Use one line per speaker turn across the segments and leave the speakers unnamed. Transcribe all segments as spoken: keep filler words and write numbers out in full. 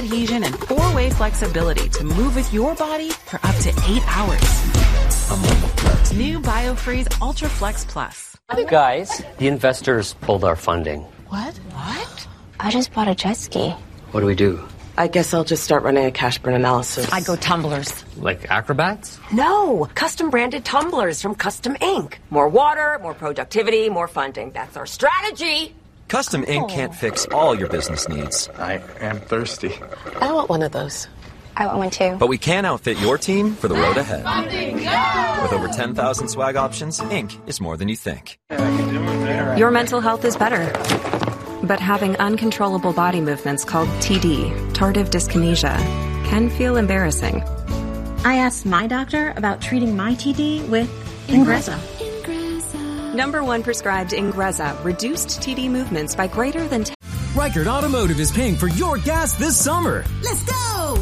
adhesion, and four-way flexibility to move with your body for up to eight hours. New BioFreeze Ultra Flex Plus.
Guys, the investors pulled our funding.
What? What?
I just bought a jet ski.
What do we do?
I guess I'll just start running a cash burn analysis.
I go tumblers.
Like acrobats?
No, custom branded tumblers from Custom Ink. More water, more productivity, more funding. That's our strategy.
Custom Ink can't fix all your business needs.
I am thirsty.
I want one of those.
I want one too.
But we can outfit your team for the road ahead. With over ten thousand swag options, Ink is more than you think.
Your mental health is better. But having uncontrollable body movements called T D, tardive dyskinesia, can feel embarrassing.
I asked my doctor about treating my T D with Ingrezza.
Number one prescribed Ingrezza reduced T D movements by greater than ten.
Reichert Automotive is paying for your gas this summer.
Let's go!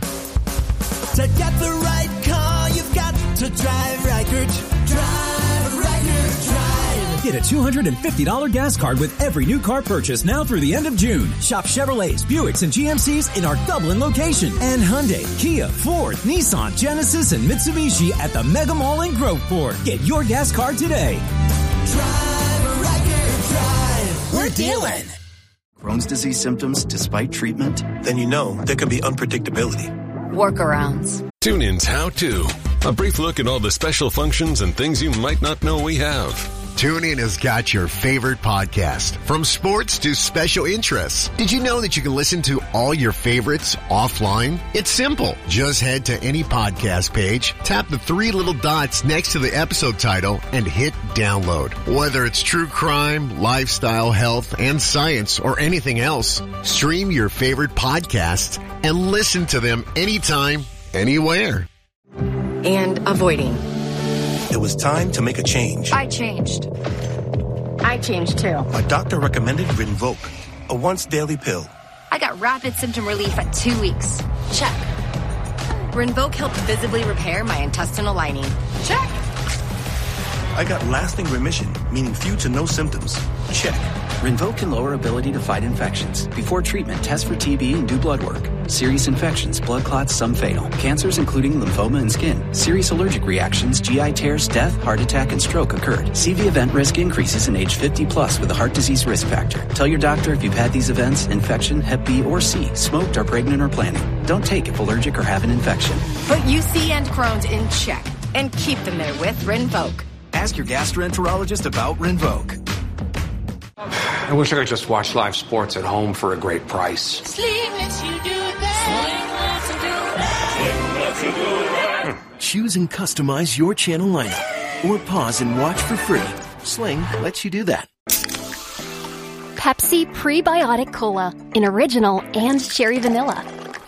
To get the right car, you've got to drive Reichert. Drive Reichert, drive.
Get a two hundred fifty dollars gas card with every new car purchase now through the end of June. Shop Chevrolets, Buicks, and G M Cs in our Dublin location. And Hyundai, Kia, Ford, Nissan, Genesis, and Mitsubishi at the Mega Mall in Groveport. Get your gas card today.
Drive Reichert, drive. We're dealing.
Crohn's disease symptoms despite treatment?
Then you know there can be unpredictability.
Workarounds.
TuneIn's How To. A brief look at all the special functions and things you might not know we have.
TuneIn has got your favorite podcast, from sports to special interests. Did you know that you can listen to all your favorites offline? It's simple. Just head to any podcast page, tap the three little dots next to the episode title, and hit download. Whether it's true crime, lifestyle, health, and science, or anything else, stream your favorite podcasts and listen to them anytime, anywhere.
And avoiding.
It was time to make a change.
I changed. I changed too.
A doctor recommended Rinvoq, a once daily pill.
I got rapid symptom relief at two weeks. Check. Rinvoq helped visibly repair my intestinal lining. Check.
I got lasting remission, meaning few to no symptoms. Check.
Rinvoq can lower ability to fight infections. Before treatment, test for T B and do blood work. Serious infections, blood clots, some fatal. Cancers including lymphoma and skin. Serious allergic reactions, G I tears, death, heart attack, and stroke occurred. C V event risk increases in age fifty plus with a heart disease risk factor. Tell your doctor if you've had these events, infection, Hep B or C, smoked, are pregnant or planning. Don't take if allergic or have an infection.
Put U C and Crohn's in check and keep them there with Rinvoq.
Ask your gastroenterologist about Rinvoq.
I wish I could just watch live sports at home for a great price.
Sling lets you do that. Sling lets you do that.
Choose and customize your channel lineup, or pause and watch for free. Sling lets you do that.
Pepsi Prebiotic Cola in original and cherry vanilla.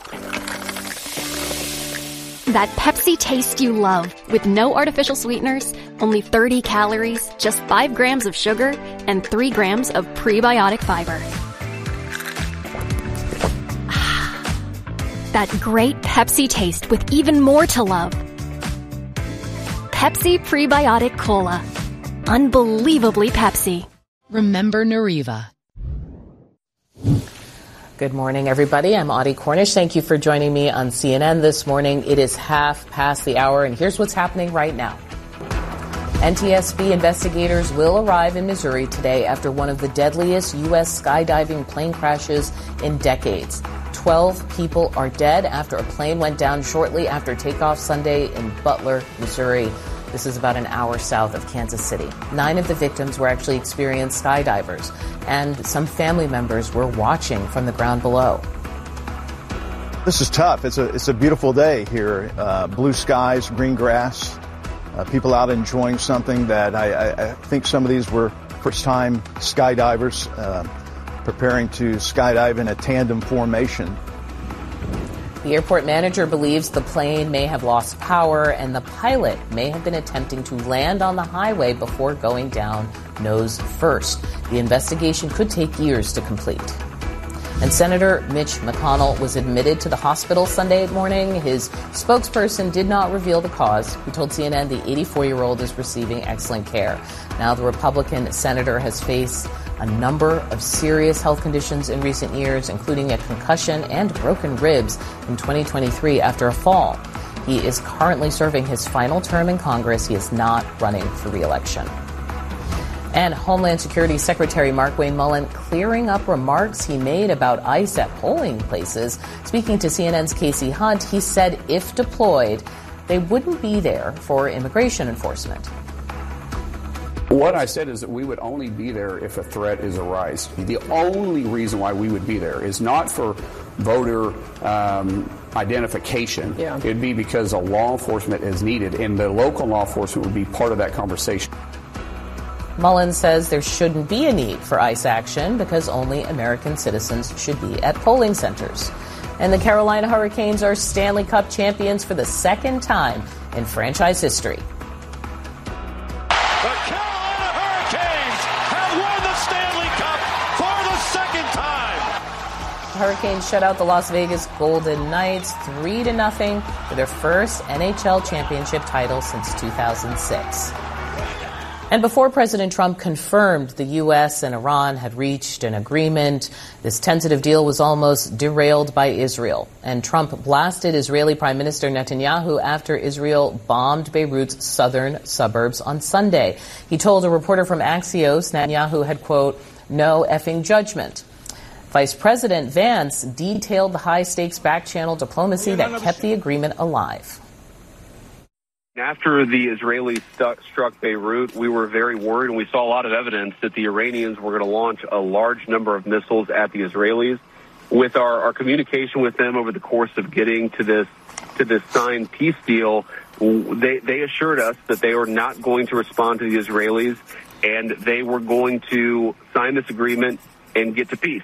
That Pepsi taste you love, with no artificial sweeteners, only thirty calories, just five grams of sugar, and three grams of prebiotic fiber. That great Pepsi taste with even more to love. Pepsi Prebiotic Cola. Unbelievably Pepsi.
Remember Nariva.
Good morning, everybody. I'm Audie Cornish. Thank you for joining me on C N N this morning. It is half past the hour, and here's what's happening right now. N T S B investigators will arrive in Missouri today after one of the deadliest U S skydiving plane crashes in decades. Twelve people are dead after a plane went down shortly after takeoff Sunday in Butler, Missouri. This is about an hour south of Kansas City. Nine of the victims were actually experienced skydivers, and some family members were watching from the ground below.
This is tough. It's a it's a beautiful day here. Uh, blue skies, green grass, uh, people out enjoying something that I, I, I think some of these were first-time skydivers uh, preparing to skydive in a tandem formation.
The airport manager believes the plane may have lost power and the pilot may have been attempting to land on the highway before going down nose first. The investigation could take years to complete. And Senator Mitch McConnell was admitted to the hospital Sunday morning. His spokesperson did not reveal the cause. He told C N N the eighty-four-year-old is receiving excellent care. Now the Republican senator has faced a number of serious health conditions in recent years, including a concussion and broken ribs in twenty twenty-three after a fall. He is currently serving his final term in Congress. He is not running for re-election. And Homeland Security Secretary Markwayne Mullin clearing up remarks he made about ICE at polling places. Speaking to C N N's Casey Hunt, he said if deployed, they wouldn't be there for immigration enforcement.
What I said is that we would only be there if a threat is arising. The only reason why we would be there is not for voter um, identification. Yeah. It'd be because a law enforcement is needed, and the local law enforcement would be part of that conversation.
Mullin says there shouldn't be a need for ICE action because only American citizens should be at polling centers. And the Carolina Hurricanes are Stanley Cup champions for the second time in franchise history.
The Carolina Hurricanes have won the Stanley Cup for the second time.
The Hurricanes shut out the Las Vegas Golden Knights three to nothing for their first N H L championship title since two thousand six. And before President Trump confirmed the U S and Iran had reached an agreement, this tentative deal was almost derailed by Israel. And Trump blasted Israeli Prime Minister Netanyahu after Israel bombed Beirut's southern suburbs on Sunday. He told a reporter from Axios Netanyahu had, quote, no effing judgment. Vice President Vance detailed the high-stakes back-channel diplomacy that kept the agreement alive.
After the Israelis stu- struck Beirut, we were very worried, and we saw a lot of evidence that the Iranians were going to launch a large number of missiles at the Israelis. With our, our communication with them over the course of getting to this to this signed peace deal, they, they assured us that they were not going to respond to the Israelis, and they were going to sign this agreement and get to peace.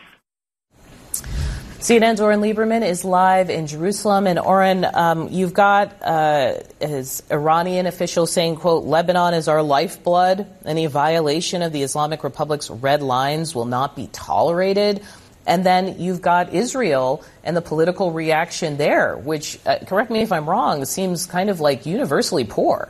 C N N's Oren Lieberman is live in Jerusalem. And Oren, um, you've got uh, his Iranian official saying, quote, Lebanon is our lifeblood. Any violation of the Islamic Republic's red lines will not be tolerated. And then you've got Israel and the political reaction there, which, uh, correct me if I'm wrong, seems kind of like universally poor.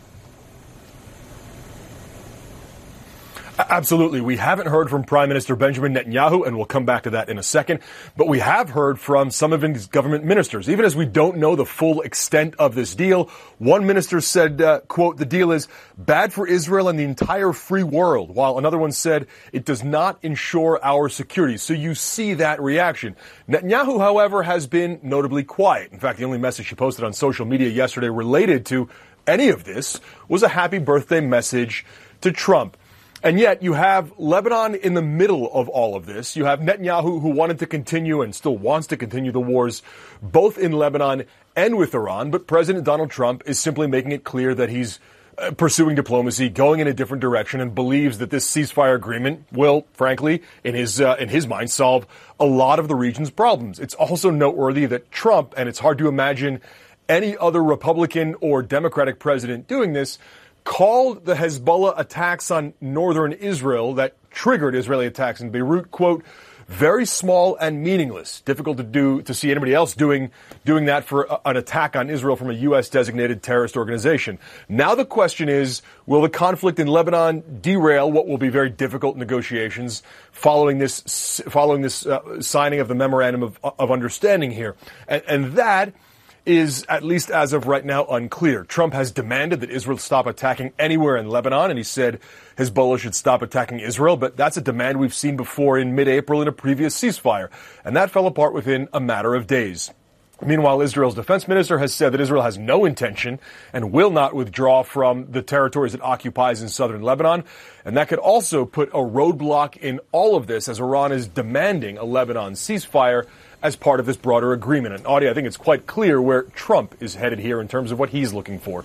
Absolutely. We haven't heard from Prime Minister Benjamin Netanyahu, and we'll come back to that in a second. But we have heard from some of his government ministers. Even as we don't know the full extent of this deal, one minister said, uh, quote, the deal is bad for Israel and the entire free world, while another one said it does not ensure our security. So you see that reaction. Netanyahu, however, has been notably quiet. In fact, the only message she posted on social media yesterday related to any of this was a happy birthday message to Trump. And yet you have Lebanon in the middle of all of this. You have Netanyahu, who wanted to continue and still wants to continue the wars both in Lebanon and with Iran. But President Donald Trump is simply making it clear that he's uh, pursuing diplomacy, going in a different direction, and believes that this ceasefire agreement will, frankly, in his uh, in his mind, solve a lot of the region's problems. It's also noteworthy that Trump, and it's hard to imagine any other Republican or Democratic president doing this, called the Hezbollah attacks on northern Israel that triggered Israeli attacks in Beirut, quote, very small and meaningless. Difficult to do, to see anybody else doing, doing that for a, an attack on Israel from a U S designated terrorist organization. Now the question is, will the conflict in Lebanon derail what will be very difficult negotiations following this, following this uh, signing of the memorandum of, of understanding here? And, and that is, at least as of right now, unclear. Trump has demanded that Israel stop attacking anywhere in Lebanon, and he said Hezbollah should stop attacking Israel, but that's a demand we've seen before in mid-April in a previous ceasefire, and that fell apart within a matter of days. Meanwhile, Israel's defense minister has said that Israel has no intention and will not withdraw from the territories it occupies in southern Lebanon, and that could also put a roadblock in all of this as Iran is demanding a Lebanon ceasefire as part of this broader agreement. And Audie, I think it's quite clear where Trump is headed here in terms of what he's looking for.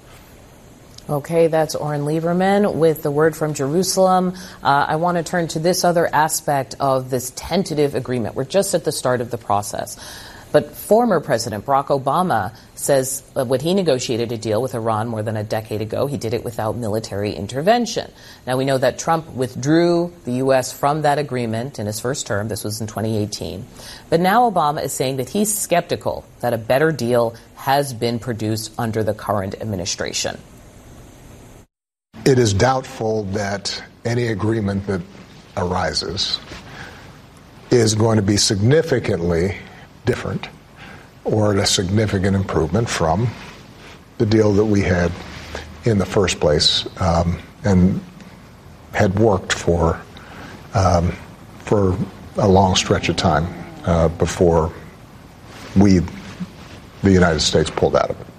Okay, that's Oren Lieberman with the word from Jerusalem. Uh, I want to turn to this other aspect of this tentative agreement. We're just at the start of the process. But former President Barack Obama says uh, when he negotiated a deal with Iran more than a decade ago, he did it without military intervention. Now, we know that Trump withdrew the U S from that agreement in his first term. This was in twenty eighteen. But now Obama is saying that he's skeptical that a better deal has been produced under the current administration.
It is doubtful that any agreement that arises is going to be significantly different or a significant improvement from the deal that we had in the first place um, and had worked for um, for a long stretch of time uh, before we, the United States, pulled out of it.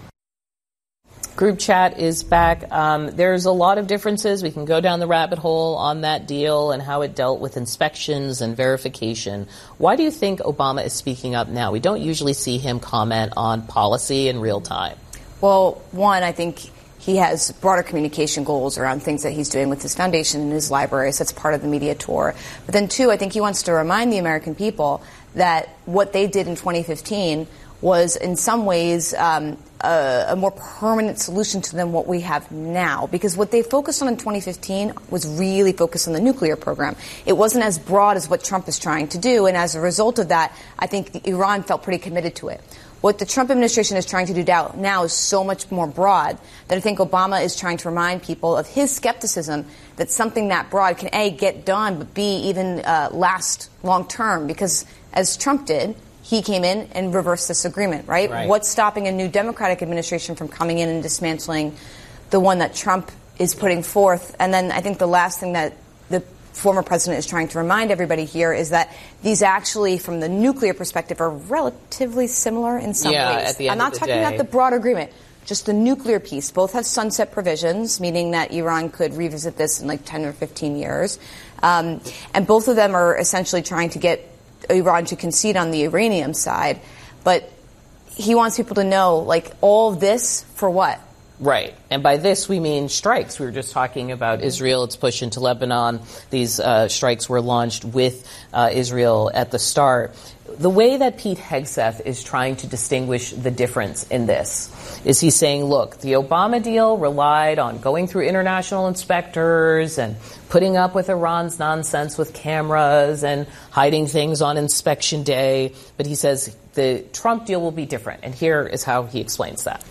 Group chat is back. Um, there's a lot of differences. We can go down the rabbit hole on that deal and how it dealt with inspections and verification. Why do you think Obama is speaking up now? We don't usually see him comment on policy in real time.
Well, one, I think he has broader communication goals around things that he's doing with his foundation and his library, so that's part of the media tour. But then, two, I think he wants to remind the American people that what they did in twenty fifteen was in some ways um, a, a more permanent solution to than what we have now. Because what they focused on in twenty fifteen was really focused on the nuclear program. It wasn't as broad as what Trump is trying to do, and as a result of that, I think Iran felt pretty committed to it. What the Trump administration is trying to do now is so much more broad that I think Obama is trying to remind people of his skepticism that something that broad can, A, get done, but B, even uh, last long term. Because as Trump did, he came in and reversed this agreement, right?
Right.
What's stopping a new Democratic administration from coming in and dismantling the one that Trump is putting forth? And then I think the last thing that the former president is trying to remind everybody here is that these actually, from the nuclear perspective, are relatively similar in some
yeah,
ways.
At the end
I'm not
of the
talking
day.
about the broad agreement, just the nuclear piece. Both have sunset provisions, meaning that Iran could revisit this in like ten or fifteen years. Um, and both of them are essentially trying to get Iran to concede on the uranium side. But he wants people to know, like, all of this for what?
Right. And by this, we mean strikes. We were just talking about Israel, its push into Lebanon. These uh, strikes were launched with uh, Israel at the start. The way that Pete Hegseth is trying to distinguish the difference in this is he's saying, look, the Obama deal relied on going through international inspectors and putting up with Iran's nonsense with cameras and hiding things on inspection day. But he says the Trump deal will be different. And here is how he explains that.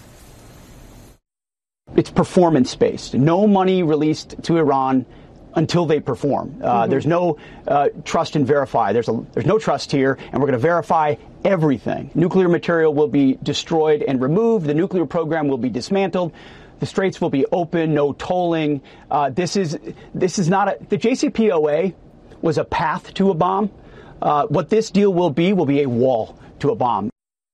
It's performance-based. No money released to Iran until they perform. Uh, mm-hmm. There's no uh, trust and verify. There's a, there's no trust here, and we're going to verify everything. Nuclear material will be destroyed and removed. The nuclear program will be dismantled. The straits will be open. No tolling. Uh, this is this is not a. The J C P O A was a path to a bomb. Uh, what this deal will be will be a wall to a bomb.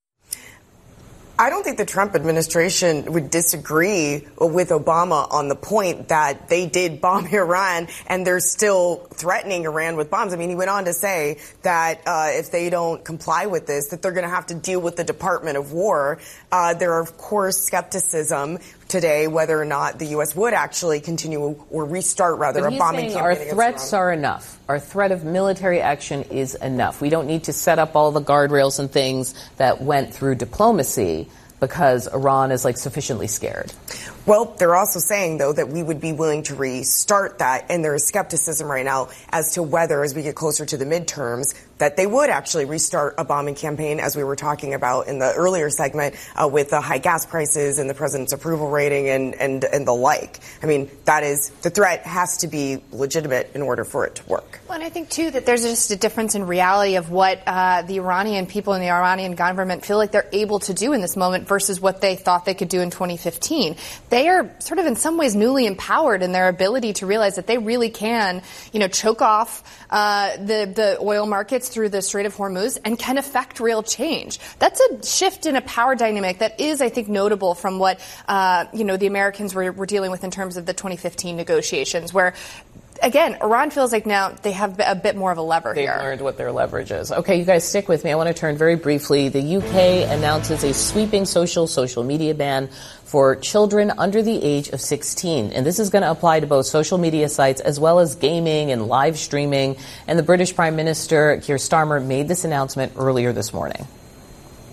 I don't think the Trump administration would disagree with Obama on the point that they did bomb Iran and they're still threatening Iran with bombs. I mean, he went on to say that uh, if they don't comply with this, that they're going to have to deal with the Department of War. Uh, there are, of course, skepticism today whether or not the U S would actually continue or restart, rather,
but
a bombing campaign
our
against
threats
Iran.
are enough. Our threat of military action is enough. We don't need to set up all the guardrails and things that went through diplomacy because Iran is, like, sufficiently scared.
Well, they're also saying, though, that we would be willing to restart that, and there is skepticism right now as to whether, as we get closer to the midterms, that they would actually restart a bombing campaign, as we were talking about in the earlier segment, uh, with the high gas prices and the president's approval rating and, and, and the like. I mean, that is, the threat has to be legitimate in order for it to work.
Well, and I think, too, that there's just a difference in reality of what uh, the Iranian people and the Iranian government feel like they're able to do in this moment versus what they thought they could do in twenty fifteen. They are sort of in some ways newly empowered in their ability to realize that they really can, you know, choke off uh, the, the oil markets through the Strait of Hormuz and can affect real change. That's a shift in a power dynamic that is, I think, notable from what, uh, you know, the Americans were, were dealing with in terms of the twenty fifteen negotiations, where, again, Iran feels like now they have a bit more of a lever
They've
here.
They've learned what their leverage is. Okay, you guys stick with me. I want to turn very briefly. The U K announces a sweeping social social media ban for children under the age of sixteen. And this is going to apply to both social media sites as well as gaming and live streaming. And the British Prime Minister, Keir Starmer, made this announcement earlier this morning.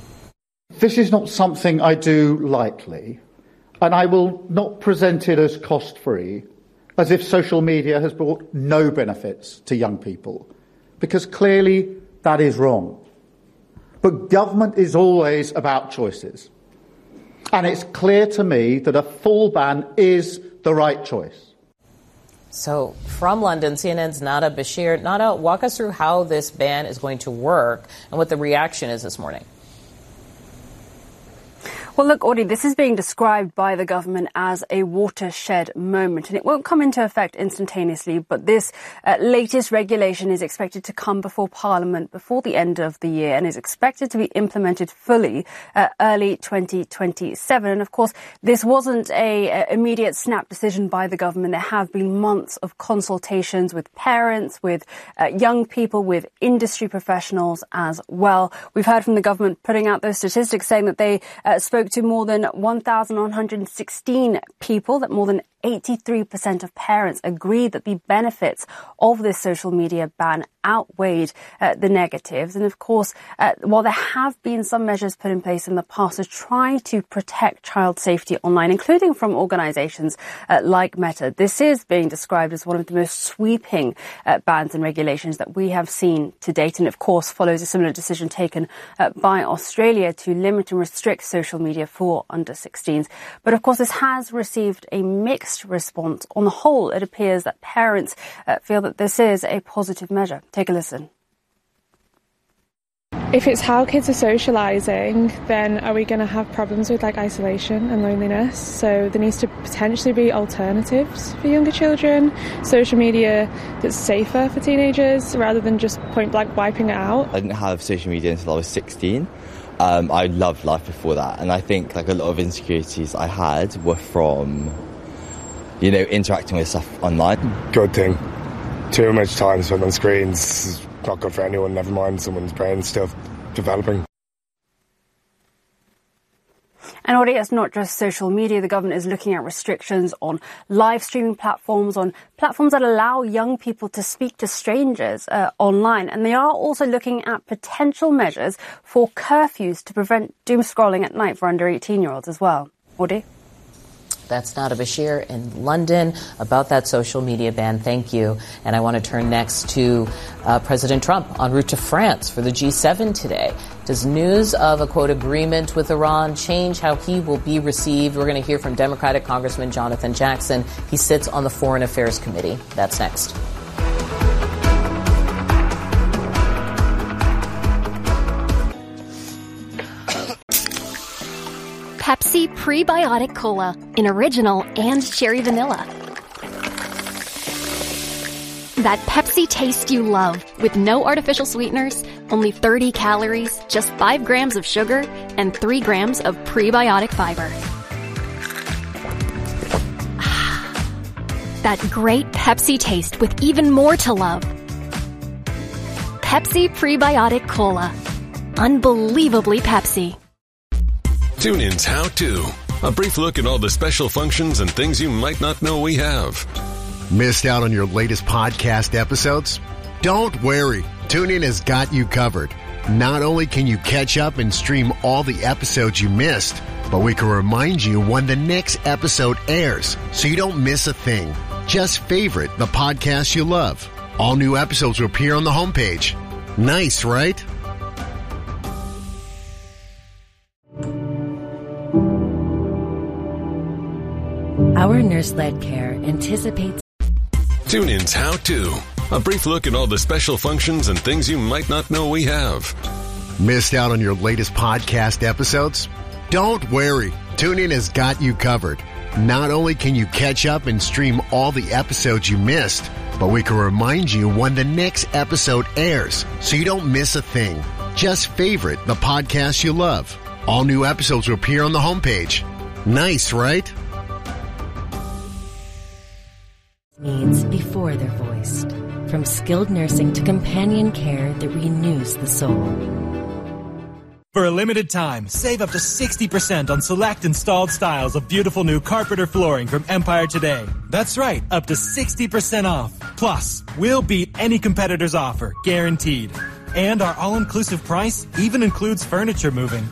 This is not something I do lightly, and I will not present it as cost-free, as if social media has brought no benefits to young people, because clearly that is wrong. But government is always about choices, and it's clear to me that a full ban is the right choice.
So, from London, C N N's Nada Bashir. Nada, walk us through how this ban is going to work and what the reaction is this morning.
Well, look, Audie, this is being described by the government as a watershed moment, and it won't come into effect instantaneously, but this uh, latest regulation is expected to come before Parliament before the end of the year and is expected to be implemented fully uh, early twenty twenty-seven. And of course, this wasn't a, a immediate snap decision by the government. There have been months of consultations with parents, with uh, young people, with industry professionals as well. We've heard from the government putting out those statistics saying that they uh, spoke to more than one thousand one hundred sixteen people, that more than eighty-three percent of parents agreed that the benefits of this social media ban outweighed uh, the negatives. And of course, uh, while there have been some measures put in place in the past to try to protect child safety online, including from organizations uh, like Meta, this is being described as one of the most sweeping uh, bans and regulations that we have seen to date, and of course follows a similar decision taken uh, by Australia to limit and restrict social media for under sixteens. But of course, this has received a mixed response. On the whole, it appears that parents uh, feel that this is a positive measure. Take a listen.
If it's how kids are socialising, then are we going to have problems with like isolation and loneliness? So there needs to potentially be alternatives for younger children, social media that's safer for teenagers rather than just point blank wiping it out.
I didn't have social media until I was sixteen. Um, I loved life before that, and I think like a lot of insecurities I had were from, you know, interacting with stuff online.
Good thing. Too much time spent on screens is not good for anyone, never mind someone's brain still developing.
And Audie, it's not just social media. The government is looking at restrictions on live streaming platforms, on platforms that allow young people to speak to strangers uh, online. And they are also looking at potential measures for curfews to prevent doom scrolling at night for under eighteen-year-olds as well. Audie?
That's Nada Bashir in London about that social media ban. Thank you. And I want to turn next to uh, President Trump en route to France for the G seven today. Does news of a, quote, agreement with Iran change how he will be received? We're going to hear from Democratic Congressman Jonathan Jackson. He sits on the Foreign Affairs Committee. That's next.
Pepsi Prebiotic Cola in original and cherry vanilla. That Pepsi taste you love with no artificial sweeteners, only thirty calories, just five grams of sugar, and three grams of prebiotic fiber. That great Pepsi taste with even more to love. Pepsi Prebiotic Cola. Unbelievably Pepsi.
TuneIn's How To. A brief look at all the special functions and things you might not know we have.
Missed out on your latest podcast episodes? Don't worry. TuneIn has got you covered. Not only can you catch up and stream all the episodes you missed, but we can remind you when the next episode airs so you don't miss a thing. Just favorite the podcast you love. All new episodes will appear on the homepage. Nice, right?
Our nurse-led care anticipates...
TuneIn's How To. A brief look at all the special functions and things you might not know we have.
Missed out on your latest podcast episodes? Don't worry. TuneIn has got you covered. Not only can you catch up and stream all the episodes you missed, but we can remind you when the next episode airs so you don't miss a thing. Just favorite the podcast you love. All new episodes will appear on the homepage. Nice, right?
Needs before they're voiced. From skilled nursing to companion care that renews the soul.
For a limited time, save up to sixty percent on select installed styles of beautiful new carpet or flooring from Empire Today. That's right, up to sixty percent off. Plus, we'll beat any competitor's offer, guaranteed. And our all-inclusive price even includes furniture moving.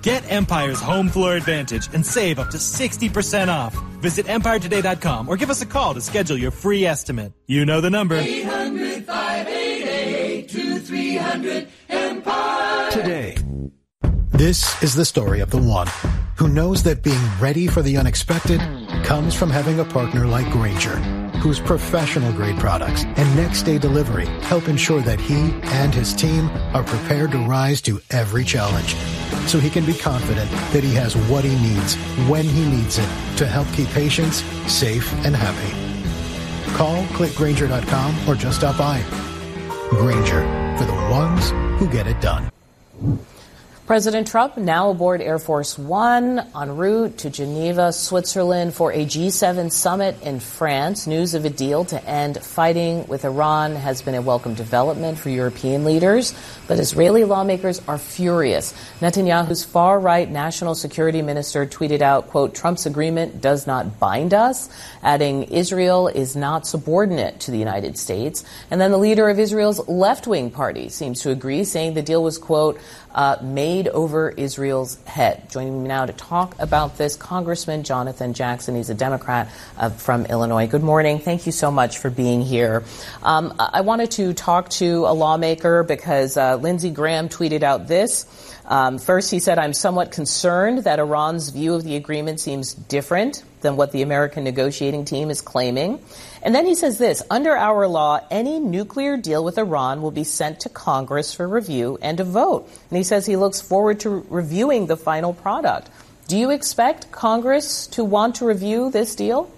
Get Empire's home floor advantage and save up to sixty percent off. Visit empire today dot com or give us a call to schedule your free estimate. You know the number.
eight hundred, five eight eight, two three hundred, Empire.
Today. This is the story of the one who knows that being ready for the unexpected comes from having a partner like Grainger, whose professional-grade products and next-day delivery help ensure that he and his team are prepared to rise to every challenge, so he can be confident that he has what he needs when he needs it to help keep patients safe and happy. Call, click Grainger dot com, or just stop by. Grainger, for the ones who get it done.
President Trump now aboard Air Force One en route to Geneva, Switzerland for a G seven summit in France. News of a deal to end fighting with Iran has been a welcome development for European leaders, but Israeli lawmakers are furious. Netanyahu's far-right national security minister tweeted out, quote, Trump's agreement does not bind us, adding Israel is not subordinate to the United States. And then the leader of Israel's left-wing party seems to agree, saying the deal was, quote, Uh, made over Israel's head. Joining me now to talk about this, Congressman Jonathan Jackson. He's a Democrat uh, from Illinois. Good morning. Thank you so much for being here. Um, I wanted to talk to a lawmaker because uh, Lindsey Graham tweeted out this. Um, first, he said, I'm somewhat concerned that Iran's view of the agreement seems different than what the American negotiating team is claiming. And then he says this, under our law, any nuclear deal with Iran will be sent to Congress for review and a vote. And he says he looks forward to reviewing the final product. Do you expect Congress to want to review this deal?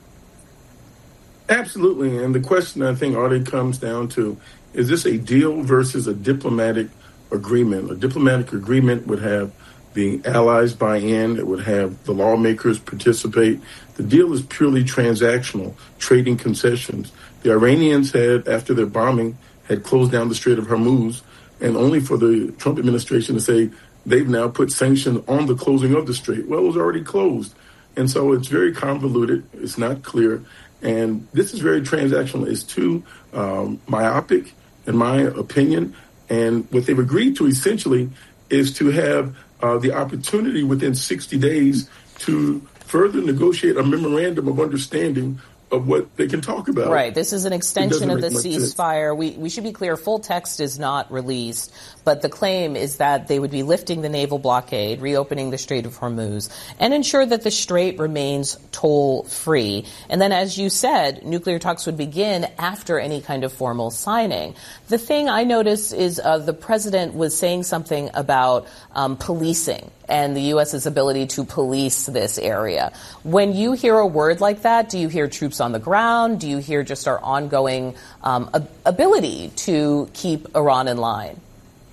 Absolutely. And the question, I think, Audie, comes down to, is this a deal versus a diplomatic agreement? A diplomatic agreement would have the allies buy in. It would have the lawmakers participate. The deal is purely transactional, trading concessions. The Iranians had, after their bombing, had closed down the Strait of Hormuz, and only for the Trump administration to say they've now put sanctions on the closing of the strait. Well, it was already closed. And so it's very convoluted. It's not clear. And this is very transactional. It's too um, myopic, in my opinion. And what they've agreed to essentially is to have uh, the opportunity within sixty days to further negotiate a memorandum of understanding of what they can talk about.
Right. This is an extension of the ceasefire. We, we should be clear, full text is not released, but the claim is that they would be lifting the naval blockade, reopening the Strait of Hormuz, and ensure that the strait remains toll-free. And then, as you said, nuclear talks would begin after any kind of formal signing. The thing I noticed is uh, the president was saying something about um, policing and the U S's ability to police this area. When you hear a word like that, do you hear troops on the ground? Do you hear just our ongoing um, ability to keep Iran in line?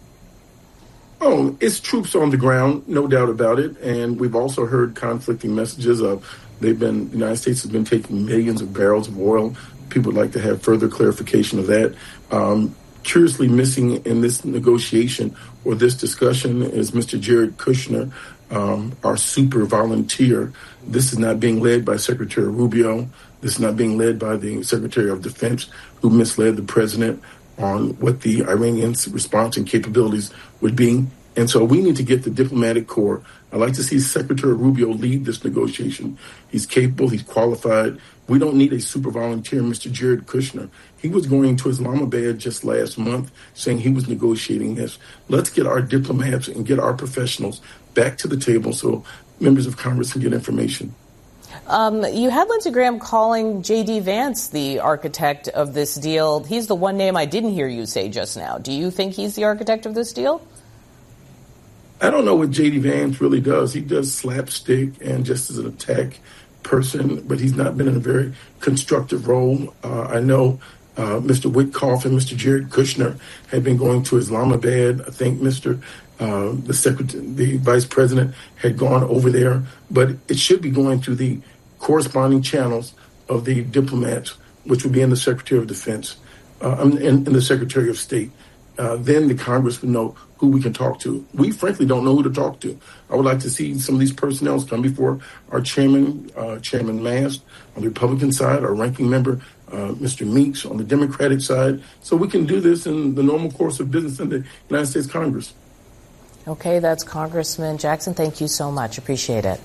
Oh, it's troops on the ground, no doubt about it. And we've also heard conflicting messages of they've been, the United States has been taking millions of barrels of oil. People would like to have further clarification of that. Um, curiously missing in this negotiation or this discussion is Mister Jared Kushner, um, our super volunteer. This is not being led by Secretary Rubio. This is not being led by the Secretary of Defense, who misled the president on what the Iranians' response and capabilities would be. And so we need to get the diplomatic corps. I'd like to see Secretary Rubio lead this negotiation. He's capable. He's qualified. We don't need a super volunteer, Mister Jared Kushner. He was going to Islamabad just last month saying he was negotiating this. Let's get our diplomats and get our professionals back to the table so members of Congress can get information.
Um, you had Lindsey Graham calling J D. Vance the architect of this deal. He's the one name I didn't hear you say just now. Do you think he's the architect of this deal?
I don't know what J D. Vance really does. He does slapstick and just as an attack person, but he's not been in a very constructive role. Uh, I know uh, Mister Witkoff and Mister Jared Kushner had been going to Islamabad. I think Mister Uh, the secretary, the vice president had gone over there, but it should be going through the corresponding channels of the diplomats, which would be in the Secretary of Defense uh, and, and the Secretary of State. Uh, then the Congress would know who we can talk to. We frankly don't know who to talk to. I would like to see some of these personnel come before our chairman, uh, Chairman Mast on the Republican side, our ranking member, uh, Mister Meeks on the Democratic side, so we can do this in the normal course of business in the United States Congress.
Okay, that's Congressman Jackson. Thank you so much. Appreciate it.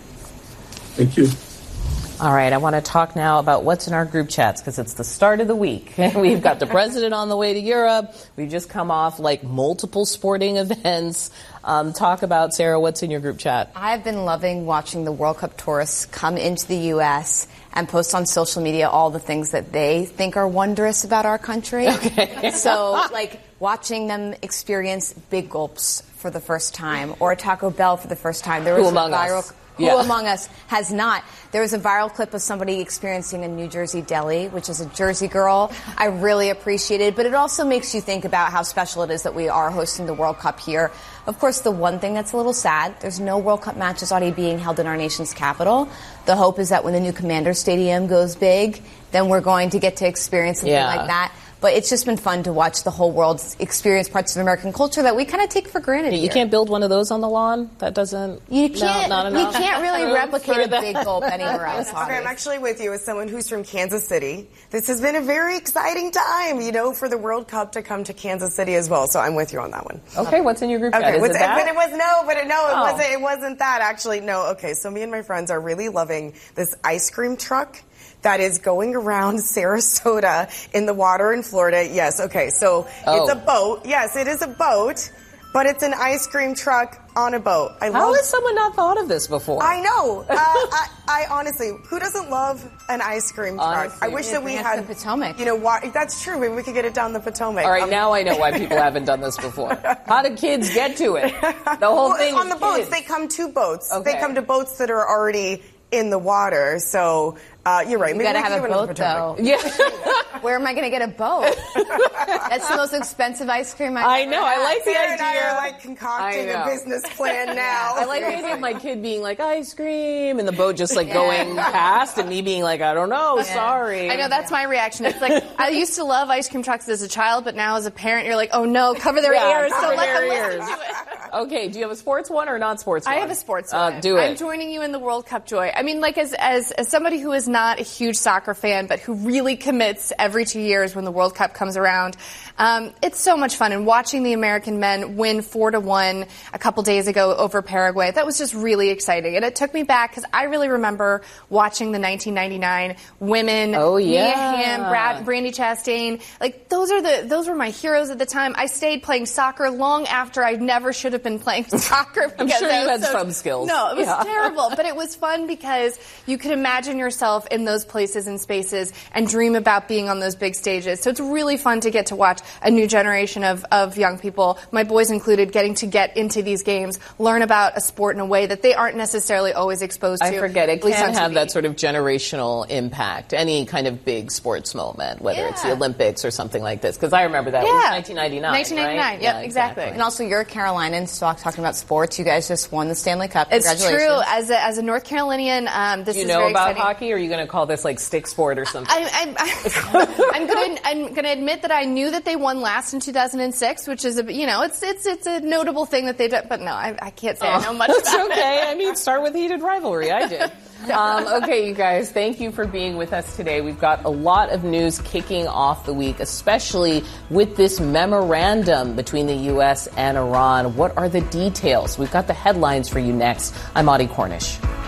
Thank you.
All right, I want to talk now about what's in our group chats because it's the start of the week. We've got the president on the way to Europe. We've just come off like multiple sporting events. Um, talk about, Sarah, what's in your group chat?
I've been loving watching the World Cup tourists come into the U S and post on social media all the things that they think are wondrous about our country.
Okay.
So, like, watching them experience Big Gulps for the first time or a Taco Bell for the first time. There was
Who
a
among
viral,
us?
Who
Yeah.
among us has not? There was a viral clip of somebody experiencing a New Jersey deli, which is a Jersey girl. I really appreciate it, but it also makes you think about how special it is that we are hosting the World Cup here. Of course, the one thing that's a little sad, there's no World Cup matches already being held in our nation's capital. The hope is that when the new Commander Stadium goes big, then we're going to get to experience something
Yeah.
like that. But it's just been fun to watch the whole world experience parts of American culture that we kind of take for granted.
You
here.
can't build one of those on the lawn? That doesn't...
You can't.
No, not
we
enough?
can't really
room
replicate
for
a
that?
Big Gulp anywhere else.
Okay, I'm actually with you as someone who's from Kansas City. This has been a very exciting time, you know, for the World Cup to come to Kansas City as well. So I'm with you on that one.
Okay, what's in your group chat?
Okay,
Is
what's-
it that?
but it was no, but it, no, it
Oh.
wasn't. It wasn't that actually. No, okay. So me and my friends are really loving this ice cream truck that is going around Sarasota in the water in Florida. Yes, okay. So
Oh.
it's a boat. Yes, it is a boat, but it's an ice cream truck on a boat. I
How
love.
has someone not thought of this before?
I know. Uh, I, I honestly, who doesn't love an ice cream truck?
Honestly.
I wish
Yeah,
that we
bring us
had
the Potomac.
You know, why, that's true. Maybe we could get it down the Potomac.
All right,
Um,
now I know why people haven't done this before. How do kids get to it? The whole
well,
thing
on
is
the boats.
kids.
They come to boats.
Okay.
They come to boats that are already in the water. So uh, you're right.
You
Maybe
gotta
we could
have a
do it on the
boat,
Potomac.
though.
Yeah.
Where am I going to get a boat? That's the most expensive ice cream I've
I
ever
know. I
had.
like the
Sarah and I
idea.
are like concocting
I
a
know.
business plan now.
I like the idea of my kid being like, ice cream, and the boat just like
Yeah.
going past, and me being like, I don't know, sorry.
I know, that's my reaction. It's like, I used to love ice cream trucks as a child, but now as a parent, you're like, oh no, cover their
Yeah,
ears,
cover
don't let
their
them
ears.
listen to it.
Okay, do you have a sports one or not sports one?
I have a sports
Uh,
one.
do it.
I'm joining you in the World Cup joy. I mean, like, as, as, as somebody who is not a huge soccer fan, but who really commits every two years when the World Cup comes around, um, it's so much fun. And watching the American men win four to one a couple days ago over Paraguay, that was just really exciting. And it took me back because I really remember watching the nineteen ninety-nine women.
Oh, yeah.
Mia Hamm, Brad, Brandy Chastain. Like, those are the, those were my heroes at the time. I stayed playing soccer long after I never should have been playing soccer.
I'm
because
sure
I
you
was
had
so-
some skills.
No, it was
Yeah.
terrible, but it was fun because you could imagine yourself in those places and spaces and dream about being on those big stages. So it's really fun to get to watch a new generation of, of young people, my boys included, getting to get into these games, learn about a sport in a way that they aren't necessarily always exposed to.
I forget. It
at least
can
on
have
T V.
that sort of generational impact, any kind of big sports moment, whether it's the
Yeah.
Olympics or something like this. Because I remember that. It was
Yeah.
nineteen ninety-nine,
nineteen ninety-nine,
right?
yep,
Yeah,
exactly.
And also, you're a Carolinian, so talking about sports. You guys just won the Stanley Cup.
It's
Congratulations.
true. As a, as a North Carolinian, um, this
Do you
is
know
very
about
exciting.
hockey, or are you going to call this like stick sport or something?
I'm, I'm, I'm going to I'm going to admit that I knew that they won last in two thousand six, which is a you know it's it's it's a notable thing that they did. But no, I, I can't say I know much
That's
about
okay.
it.
I mean, start with heated rivalry. I did. Um, okay, you guys, thank you for being with us today. We've got a lot of news kicking off the week, especially with this memorandum between the U S and Iran. What are the details? We've got the headlines for you next. I'm Audie Cornish.